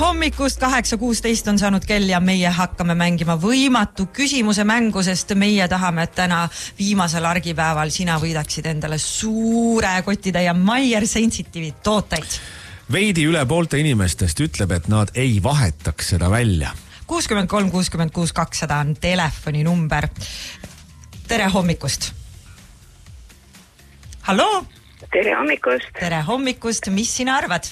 hommikust, 8.16 on saanud kell ja meie hakkame mängima võimatu küsimuse mängu, sest meie tahame, et täna viimasel argipäeval sina võidaksid endale suure kotitäie Maier Sensitiivi tooteid. Veidi üle poolte inimestest ütleb, et nad ei vahetaks seda välja. 63 66 200 on telefoninumber. Tere hommikust. Hallo? Tere hommikust. Tere hommikust. Mis sina arvad?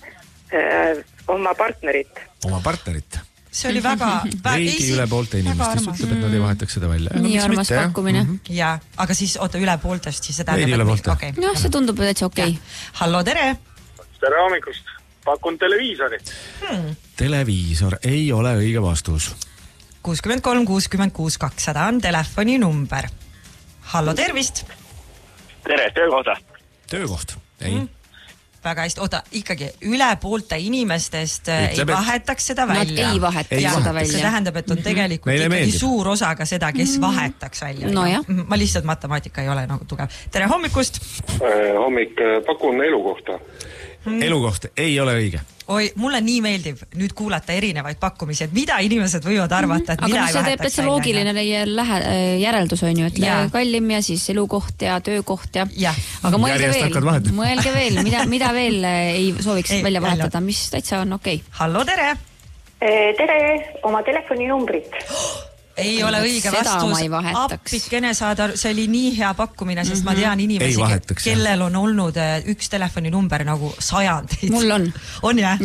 Oma partnerit. Oma partnerit. See oli väga... Veidi üle poolte inimestest ütleb, et nad ei vahetaks seda välja. Nii armas pakkumine. Ja, aga siis oota üle pooltest, siis seda... Veidi üle poolte. Okay. No, see tundub, et see okei. Hallo, tere! Tere hommikust. Pakun televiisori. Televiisor ei ole õige vastus. 63 66 200 on telefoninumber. Hallo, tervist! Tere, töökohta. Töökoht. Ei. Väga hästi. Oota, ikkagi üle poolte inimestest ütleb, ei vahetaks seda välja. Nad ei vahetaks seda välja. See tähendab, et on tegelikult Meile ikkagi meeldib. suur osa ka seda, kes vahetaks välja. No jah. Ma lihtsalt matemaatika ei ole nagu tugev. Tere hommikust! Hommik pakun elukohta. Elukoht ei ole õige. Oi, mulle nii meeldib nüüd kuulata erinevaid pakkumisi, et mida inimesed võivad arvata, et Aga mida mis see teeb, et see loogiline järeldus on ju, et kallim ja siis elukoht ja töökoht ja. Aga mõelge veel, mida veel ei sooviks välja vahetada, mis täitsa on okei. Hallo, tere! Tere, oma telefoninumbrit. Ei ole õige vastus. Appikene saada, see oli nii hea pakkumine, sest ma tean inimesi, kellel on olnud üks telefoninumber nagu sajandeid. Mul on. On jah?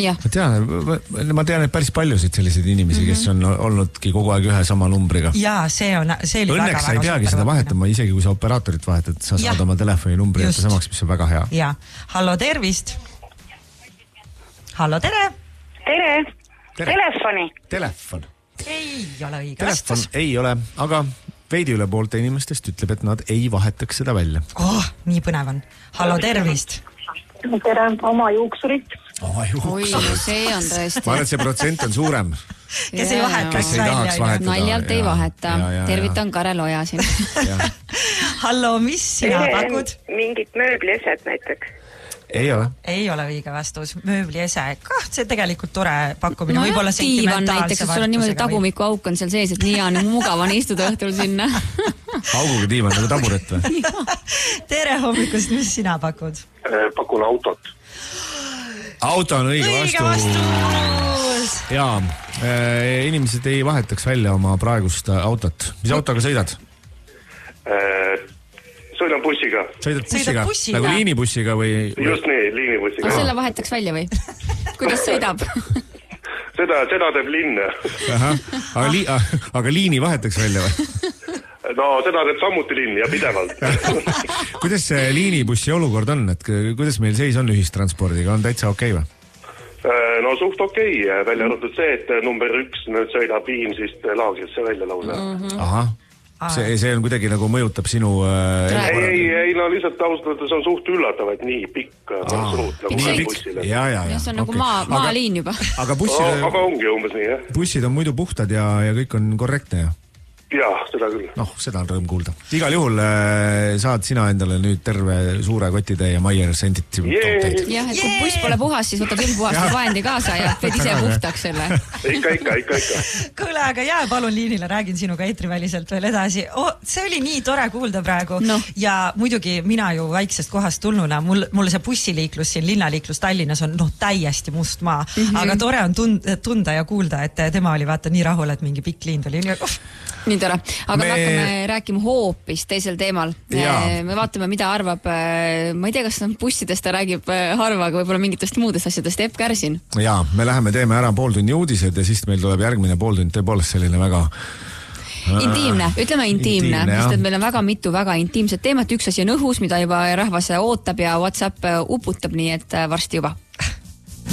Ma tean, et päris paljusid selliseid inimesi, kes on olnudki kogu aeg ühe sama numbriga. Jaa, see oli väga-väga. Õnneks sa ei peagi seda vahetama, isegi kui sa operaatorit vahetad, sa saad oma telefoninumbri jätta samaks, mis on väga hea. Jaa. Hallo, tervist! Hallo, tere! Tere! Telefoni! Telefon. Ei ole õige Telefon vastus. ei ole, aga veidi üle poolte inimestest ütleb, et nad ei vahetaks seda välja. Nii põnev on. Hallo, tervist! Tere, oma juuksurit. Oma juuksurit. Oi, see on tõesti. Ma arvan, et see protsent on suurem. Kes ei vahetaks välja. Naljalt ei vaheta. Tervitan Karel Oja siin. Hallo, mis sina pakud? Mingit mööblieset näiteks. Ei ole. Ei ole õige vastus. Mööbliese. See tegelikult tore pakkumine. No võib-olla diivan näiteks, et sul on niimoodi tagumiku auk on seal sees, et nii on mugav on istuda õhtul sinna. Auguga diivan nagu taburet või? Tere hommikust, mis sina pakud? Pakun autot. Auto on õige vastus. Jaa, inimesed ei vahetaks välja oma praegust autot. Mis autoga sõidad? Sõidan bussiga. Sõidad bussiga? Nagu liinibussiga või? Just nii, liinibussiga. Aga selle vahetaks välja või? Kuidas sõidab? Seda teeb linn. Aga liini vahetaks välja või? No seda teeb samuti linn ja pidevalt. Kuidas see liinibussi olukord on? Et kuidas meil seis on ühistranspordiga? On täitsa okei või? No suht okei. Välja arvatud see, et number 1 nüüd sõidab Viimsist Laagrisse välja lausa. Ahah. See on kuidagi nagu mõjutab sinu... Ei, no lihtsalt ausalt, see on suht üllatav, et nii pikk marsruut nagu bussile. See on nagu maaliin juba. Aga ongi umbes nii, jah. Bussid on muidu puhtad ja kõik on korrektne, jah? Jah, seda küll. Seda on rõõm kuulda. Igal juhul saad sina endale nüüd terve suure kotitäie ja Maier Sensitiivi tooteid. Jah, et kui buss pole puhas, siis võtab puhasta vahendi kaasa ja teed ise puhtaks selle. Ikka. Kuule, aga jää palun liinile, räägin sinuga eetriväliselt veel edasi. See oli nii tore kuulda praegu. Ja muidugi mina ju väiksest kohast tulnuna, mul see bussiliiklus siin, linnaliiklus Tallinnas on täiesti must maa. Aga tore on tunda ja kuulda, et tema oli vaata nii rahul, et mingi pikk liin tuli. Nii tore. Aga me hakkame rääkima hoopis teisel teemal. Me vaatame, mida arvab, ma ei tea, kas bussidest ta räägib harva, aga võib-olla mingitest muudest asjadest. Epp Kärsin. Jaa, me läheme teeme ära pooltunni uudised ja siis meil tuleb järgmine pooltund tõepoolest selline väga... Intiimne, ütleme intiimne, sest et meil on väga mitu väga intiimset teemat. Üks asi on õhus, mida juba rahvas ootab ja WhatsApp uputab, nii et varsti juba.